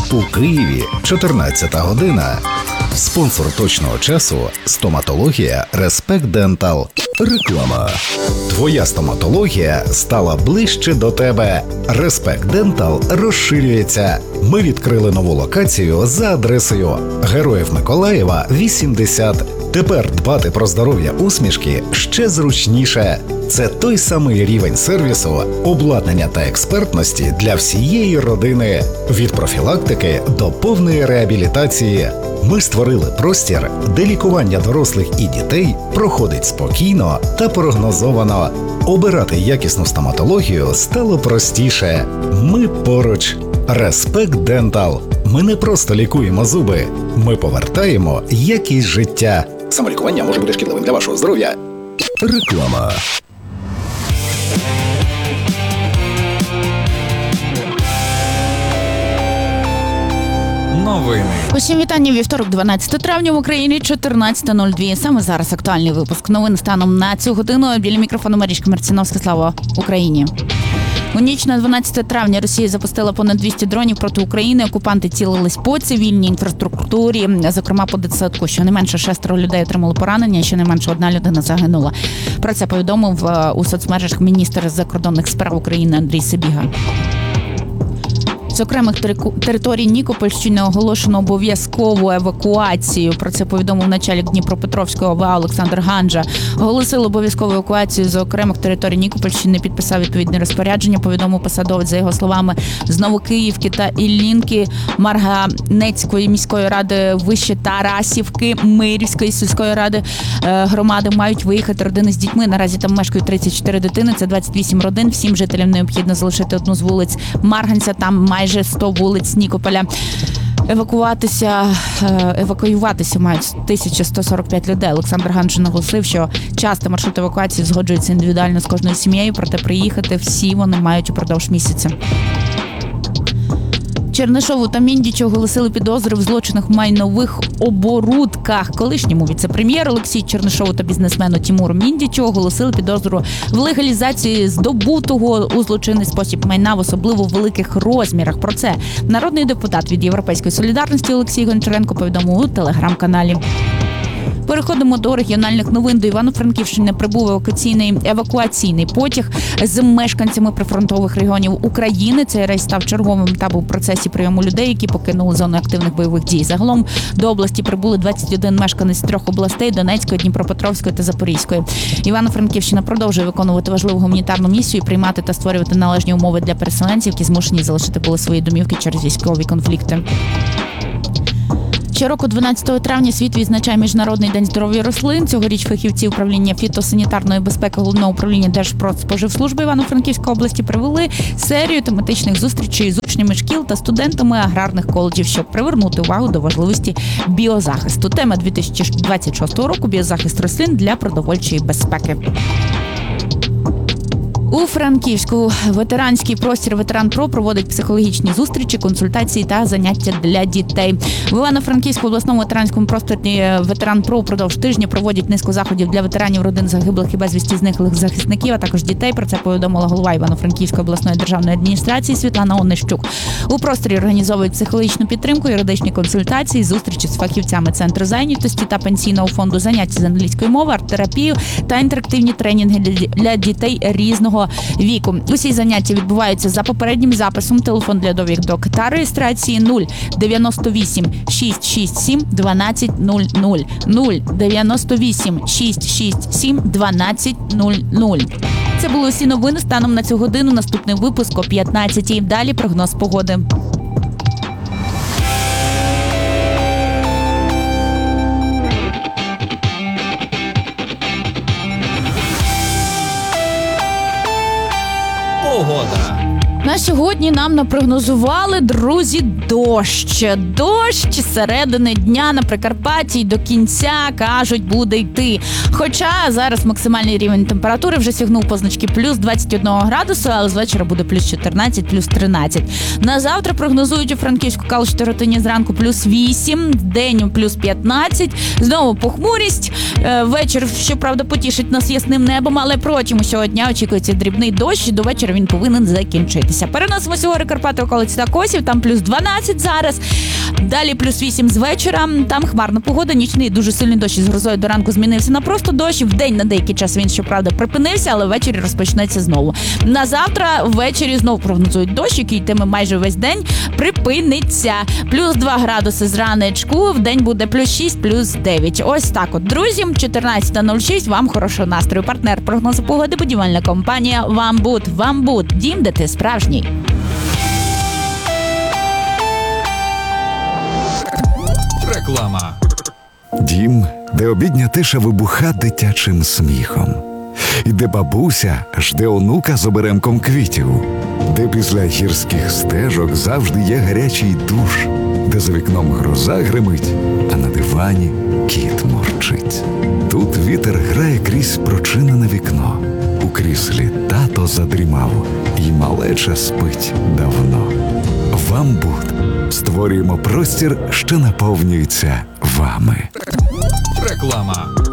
У Києві 14 година. Спонсор точного часу – стоматологія Респект Дентал. Реклама. Твоя стоматологія стала ближче до тебе. Респект Дентал розширюється. Ми відкрили нову локацію за адресою Героїв Миколаєва, 80. Тепер дбати про здоров'я усмішки ще зручніше. Це той самий рівень сервісу, обладнання та експертності для всієї родини. Від профілактики до повної реабілітації. Ми створили простір, де лікування дорослих і дітей проходить спокійно та прогнозовано. Обирати якісну стоматологію стало простіше. Ми поруч. Респект Дентал. Ми не просто лікуємо зуби, ми повертаємо якість життя. Самолікування може бути шкідливим для вашого здоров'я. Реклама. Новини. Усім вітання. Вівторок, 12 травня в Україні, 14:02. Саме зараз актуальний випуск новин станом на цю годину. Біля мікрофону Марічка Марціновська. Слава Україні. У ніч на 12 травня Росія запустила понад 200 дронів проти України. Окупанти цілились по цивільній інфраструктурі, зокрема по дитсадку. Щонайменше 6 людей отримали поранення, щонайменше 1 людина загинула. Про це повідомив у соцмережах міністр закордонних справ України Андрій Сибіга. З окремих територій Нікопольщини оголошено обов'язкову евакуацію. Про це повідомив начальник Дніпропетровської ОВА Олександр Ганджа. Оголосили обов'язкову евакуацію з окремих територій Нікопольщини, підписав відповідне розпорядження, повідомив посадовець. За його словами, з Новокиївки та Іллінки, Марганецької міської ради, Вище Тарасівки, Мирівської сільської ради громади мають виїхати родини з дітьми. Наразі там мешкають 34 дитини, це 28 родин. Всім жителям необхідно залишити одну з вулиць Марганця, там майже 100 вулиць Нікополя. Евакуюватися мають 1145 людей. Олександр Ганджин наголосив, що часто маршрут евакуації згоджується індивідуально з кожною сім'єю, проте приїхати всі вони мають упродовж місяця. Чернишову та Міндічу оголосили підозри в злочинах в майнових оборудках. Колишньому віце-прем'єру Олексію Чернишову та бізнесмену Тімуру Міндічу оголосили підозру в легалізації здобутого у злочинний спосіб майна в особливо великих розмірах. Про це народний депутат від Європейської солідарності Олексій Гончаренко повідомив у телеграм-каналі. Переходимо до регіональних новин. До Івано-Франківщини прибув евакуаційний потяг з мешканцями прифронтових регіонів України. Цей рейс став черговим етапом в процесі прийому людей, які покинули зону активних бойових дій. Загалом до області прибули 21 мешканець з 3 областей – Донецької, Дніпропетровської та Запорізької. Івано-Франківщина продовжує виконувати важливу гуманітарну місію, приймати та створювати належні умови для переселенців, які змушені залишити були свої домівки через військові конфлікти. Щороку 12 травня світ відзначає Міжнародний день здоров'я рослин. Цьогоріч фахівці управління фітосанітарної безпеки Головного управління Держпродспоживслужби Івано-Франківської області провели серію тематичних зустрічей з учнями шкіл та студентами аграрних коледжів, щоб привернути увагу до важливості біозахисту. Тема 2026 року – біозахист рослин для продовольчої безпеки. У Франківську ветеранський простір «Ветеран-Про» проводить психологічні зустрічі, консультації та заняття для дітей. В Івано-Франківську обласному ветеранському просторі «Ветеран-Про» впродовж тижня проводять низку заходів для ветеранів, родин загиблих і безвісті зниклих захисників, а також дітей. Про це повідомила голова Івано-Франківської обласної державної адміністрації Світлана Онищук. У просторі організовують психологічну підтримку, юридичні консультації, зустрічі з фахівцями Центру зайнятості та пенсійного фонду, заняття з англійської мови, арт-терапію та інтерактивні тренінги для дітей різного віку. Усі заняття відбуваються за попереднім записом. Телефон для довідок та реєстрації 098 667 1200. 098 667 1200. Це були усі новини станом на цю годину. Наступний випуск о 15-й. Далі прогноз погоди. Погода. На сьогодні нам напрогнозували, друзі, дощ. Дощ середини дня на Прикарпатті до кінця, кажуть, буде йти. Хоча зараз максимальний рівень температури вже сягнув позначки плюс 21 градуса, але з вечора буде плюс 14, плюс 13. На завтра прогнозують у Франківську, Калуш, Ротині зранку плюс 8, день плюс 15. Знову похмурість. Вечір, щоправда, потішить нас ясним небом, але протягом усього дня очікується дрібний дощ, і до вечора він повинен закінчитися. прогрітися. Переносимося у гори Карпати, околиці та Косів, там плюс 12 зараз. Далі плюс 8 з вечора, там хмарна погода, нічний дуже сильний дощ із грозою до ранку змінився на просто дощ. Вдень на деякий час він, щоправда, припинився, але ввечері розпочнеться знову. На завтра ввечері знову прогнозують дощ, який йтиме майже весь день, припиниться. Плюс 2 градуси зранечку, вдень буде плюс 6, плюс 9. Ось так от, друзі, 14.06, вам хорошого настрою. Партнер прогнозу погоди, будівельна компанія «Вамбуд». «Вамбуд» – дім, де ти справжній. Реклама. Дім, де обідня тиша вибуха дитячим сміхом. І де бабуся жде онука з оберемком квітів. Де після гірських стежок завжди є гарячий душ. Де за вікном гроза гримить, а на дивані кіт мурчить. Тут вітер грає крізь прочинене вікно. У кріслі тато задрімав, і малеча спить давно. «Вамбуд» створюємо простір, що наповнюється вами. Реклама.